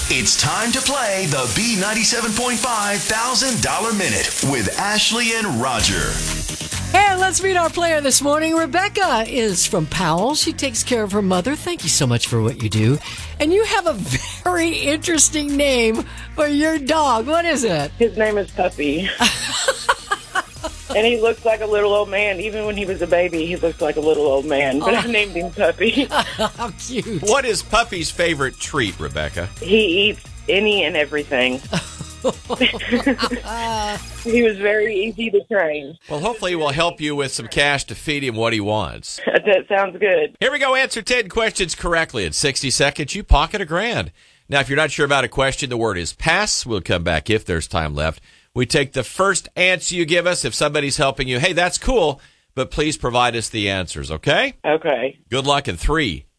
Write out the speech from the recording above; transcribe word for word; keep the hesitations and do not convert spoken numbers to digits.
It's time to play the B ninety-seven point five one thousand dollars Minute with Ashley and Roger. Hey, let's meet our player this morning. Rebecca is from Powell. She takes care of her mother. Thank you so much for what you do. And you have a very interesting name for your dog. What is it? His name is Puppy. And he looks like a little old man. Even when he was a baby, he looked like a little old man. But oh. I named him Puppy. How cute. What is Puppy's favorite treat, Rebecca? He eats any and everything. He was very easy to train. Well, hopefully we'll help you with some cash to feed him what he wants. That sounds good. Here we go. Answer ten questions correctly. In sixty seconds, you pocket a grand. Now, if you're not sure about a question, the word is pass. We'll come back if there's time left. We take the first answer you give us. If somebody's helping you, hey, that's cool, but please provide us the answers, okay? Okay. Good luck in three,